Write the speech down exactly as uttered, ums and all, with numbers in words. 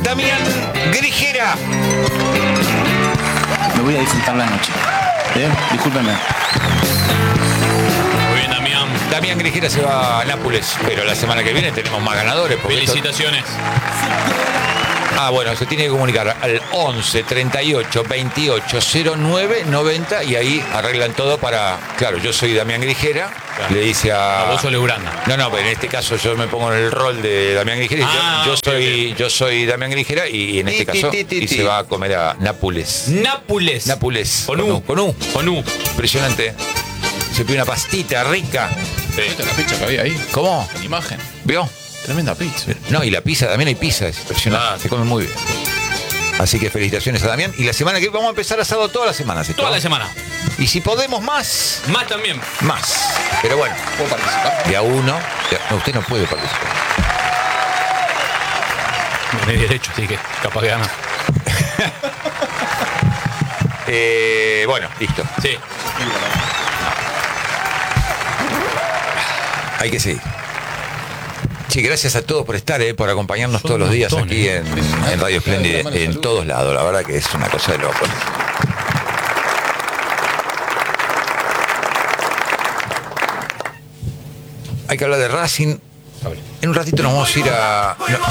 Damián Grijera. Me voy a disfrutar la noche. ¿Eh? Discúlpeme. Muy bien, Damián. Damián Grijera se va a Nápoles, pero la semana que viene tenemos más ganadores. Felicitaciones. Esto... Ah, bueno, se tiene que comunicar al once, treinta y ocho, veintiocho, cero nueve, noventa y ahí arreglan todo para... Claro, yo soy Damián Grijera, claro. Le dice a... A vos sos Leuranda. No, no, pero en este caso yo me pongo en el rol de Damián Grijera. Ah, yo, yo, okay, soy, okay. yo soy Damián Grijera y en este Ti, caso ti, ti, y ti. se va a comer a Nápoles. Nápoles. Nápoles. Con U. Con U. Con U. Impresionante. Se pide una pastita rica. Sí. ¿Viste la pizza que había ahí? ¿Cómo? En imagen. ¿Vio? Tremenda pizza. No, y la pizza, también hay pizza, es impresionante. Ah. Se come muy bien. Así que felicitaciones a Damián. Y la semana que viene vamos a empezar asado todas las semanas. ¿Esto? Toda la semana. Y si podemos más, Más también. más. Pero bueno, ¿Puedo participar? de a uno. de a- no, usted no puede participar. No hay derecho, así que capaz que gana. Eh, bueno, listo. Sí. Hay que seguir. Sí, gracias a todos por estar, eh, por acompañarnos Son todos los un días montón, aquí eh. en, en Radio Espléndida, en todos lados. La verdad que es una cosa de loco. Hay que hablar de Racing. En un ratito nos vamos a ir a... no,